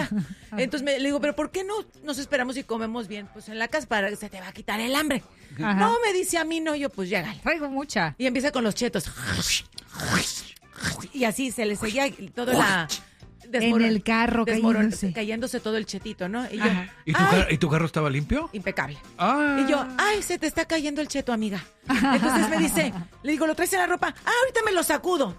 Entonces le digo, pero ¿por qué no nos esperamos y comemos bien? Pues en la casa para que se te va a quitar el hambre. Ajá. No, me dice a mí, no, yo pues llégale. Traigo mucha. Y empieza con los chetos. Y así se le seguía todo la... En el carro cayéndose todo el chetito, ¿no? Y yo, ¿Y tu carro estaba limpio? impecable. Ah. Y yo, ay, se te está cayendo el cheto, amiga. Entonces me dice, le digo, ¿lo traes en la ropa? Ah, ahorita me lo sacudo.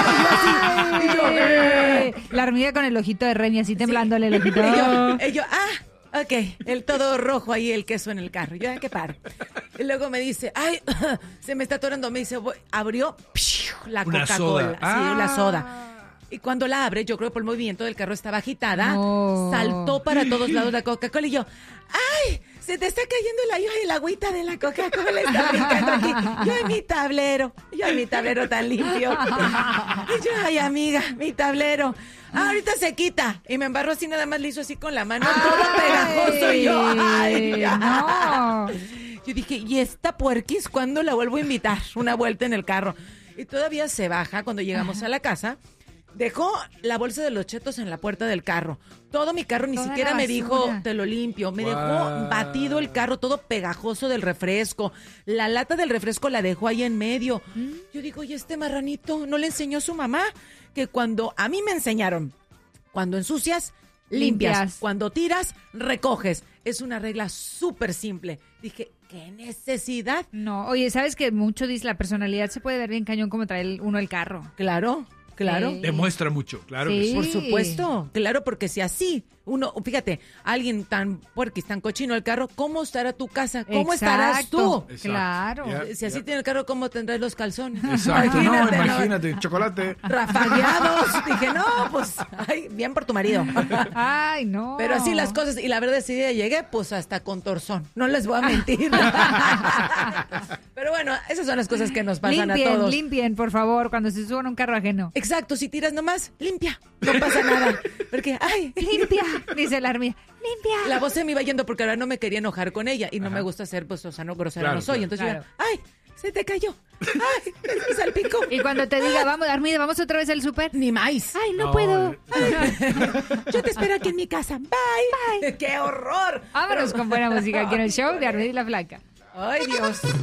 La hormiga con el ojito de Remy así temblándole el ojito. Y yo, ok, el todo rojo ahí, el queso en el carro. Yo, ¿qué paro? Y luego me dice, ay, se me está atorando. Me dice, abrió la Una Coca-Cola. soda. Sí, la soda. Y cuando la abre, yo creo que por el movimiento del carro estaba agitada, saltó para todos lados la Coca-Cola y yo, ¡ay! Se te está cayendo el agüita de la Coca-Cola, está brincando aquí. Yo en mi tablero tan limpio. Y yo, ay, amiga, mi tablero. Ahorita se quita. Y me embarró así, nada más le hizo así con la mano, todo pegajoso. Y yo, ay, no. Yo dije, ¿y esta puerquis cuándo la vuelvo a invitar? Una vuelta en el carro. Y todavía se baja cuando llegamos a la casa. Dejó la bolsa de los chetos en la puerta del carro. Todo mi carro, ni Toda siquiera la me basura. dijo, te lo limpio. Me dejó batido el carro, todo pegajoso del refresco. La lata del refresco la dejó ahí en medio. Yo digo, ¿y este marranito no le enseñó a su mamá? Que cuando a mí me enseñaron, cuando ensucias, limpias. Cuando tiras, recoges. Es una regla súper simple. Dije, ¿qué necesidad? No, oye, ¿sabes que mucho dice la personalidad se puede ver bien cañón como trae uno el carro? Claro. Sí. Demuestra mucho, claro Sí. que sí. Por supuesto, claro, porque si así uno, fíjate, alguien tan puerquis, tan cochino el carro, ¿cómo estará tu casa? ¿Cómo estarás tú? Exacto. Claro. Ya. Si así tiene el carro, ¿cómo tendrás los calzones? Exacto, imagínate, chocolate. Rafagueados. Dije, no, pues, ay, bien por tu marido. Ay, no. Pero así las cosas, y la verdad, ese día llegué, pues, hasta con torzón. No les voy a mentir. Pero bueno, esas son las cosas que nos pasan a todos. Limpien, por favor, cuando se suban a un carro ajeno. Exacto, si tiras nomás, limpia. No pasa nada. Porque, ay, Limpia, dice la hormiga. Limpia. la voz se me iba yendo porque ahora no me quería enojar con ella y no me gusta ser, pues, o sea, no grosera Claro, no soy. claro. Entonces Claro. yo, ay, se te cayó. Ay, se salpicó. Y cuando te diga, vamos, Armida, vamos otra vez al súper. Ni más. Ay, no puedo. Yo te espero aquí en mi casa. Bye. ¡Qué horror! Vámonos con buena música aquí en el show de Armida y la Flaca. Ay, Dios.